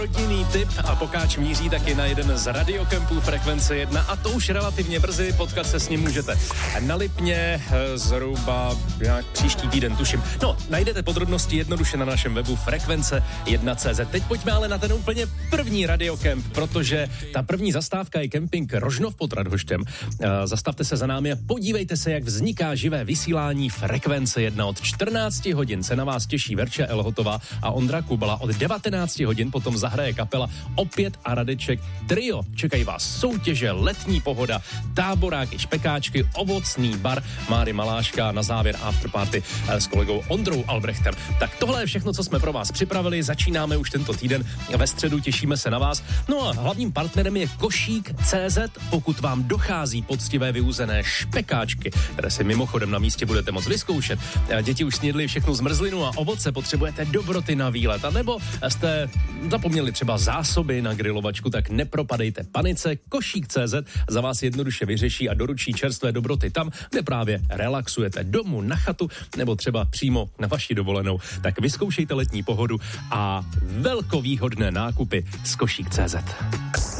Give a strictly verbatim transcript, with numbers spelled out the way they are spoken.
Rodinný tip a Pokáč míří taky na jeden z radiokempů Frekvence jedna a to už relativně brzy, potkat se s ním můžete na Lipně zhruba nějak příští týden, tuším. No, najdete podrobnosti jednoduše na našem webu frekvence jedna tečka cé zet. Teď pojďme ale na ten úplně první radiokemp, protože ta první zastávka je kemping Rožnov pod Radhoštěm. Zastavte se za námi a podívejte se, jak vzniká živé vysílání Frekvence jedna. Od čtrnácti hodin se na vás těší Verče Elhotová a Ondra Kubala. Od devatenácti hodin potom zahraje kapela Opět a Radeček Trio. Čekají vás soutěže, letní pohoda, táboráky, špekáčky, ovocný bar, Máry Maláška, na závěr afterparty s kolegou Ondrou Albrechtem. Tak tohle je všechno, co jsme pro vás připravili. Začínáme už tento týden ve středu, těšíme se na vás. No a hlavním partnerem je Košík tečka cé zet. Pokud vám dochází poctivé vyuzené špekáčky, které si mimochodem na místě budete moct vyzkoušet. Děti už snědly všechnu zmrzlinu a ovoce, potřebujete dobroty na výlet, a nebo jste zapomněli třeba zásoby na grilovačku, tak nepropadejte panice. Košík tečka cé zet za vás jednoduše vyřeší a doručí čerstvé dobroty tam, kde právě relaxujete, domů, na chatu nebo třeba přímo na vaši dovolenou. Tak vyzkoušejte letní pohodu a velkovýhodné nákupy z Košík tečka cé zet.